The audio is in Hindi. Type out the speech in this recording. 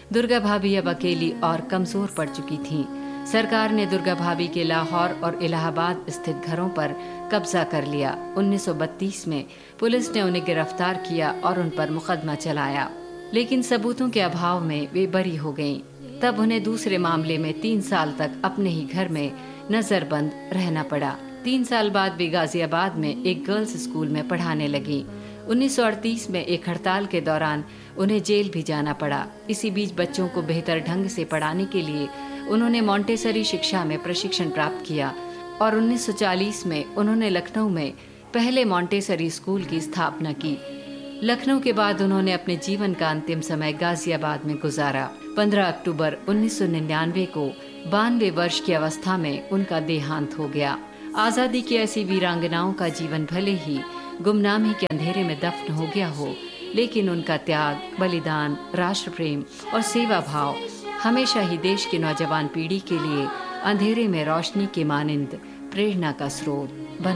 दुर्गा भाभी अब अकेली और कमजोर पड़ चुकी थीं। सरकार ने दुर्गा भाभी के लाहौर और इलाहाबाद स्थित घरों पर कब्जा कर लिया। 1932 में पुलिस ने उन्हें गिरफ्तार किया और उन पर मुकदमा चलाया, लेकिन सबूतों के अभाव में वे बरी हो गईं। तब उन्हें दूसरे मामले में 3 साल तक अपने ही घर में नजरबंद रहना पड़ा। 3 साल बाद वे गाजियाबाद में एक गर्ल्स स्कूल में पढ़ाने लगी। 1938 में एक हड़ताल के दौरान उन्हें जेल भी जाना पड़ा। इसी बीच बच्चों को बेहतर ढंग से पढ़ाने के लिए उन्होंने मॉन्टेसरी शिक्षा में प्रशिक्षण प्राप्त किया और 1940 में उन्होंने लखनऊ में पहले मॉन्टेसरी स्कूल की स्थापना की। लखनऊ के बाद उन्होंने अपने जीवन का अंतिम समय गाजियाबाद में गुजारा। 15 अक्टूबर 1999 को 92 वर्ष की अवस्था में उनका देहांत हो गया। आजादी की ऐसी वीरांगनाओं का जीवन भले ही गुमनामी के अंधेरे में दफन हो गया हो, लेकिन उनका त्याग, बलिदान, राष्ट्र प्रेम और सेवा भाव हमेशा ही देश की नौजवान पीढ़ी के लिए अंधेरे में रोशनी के मानिंद प्रेरणा का स्रोत बना।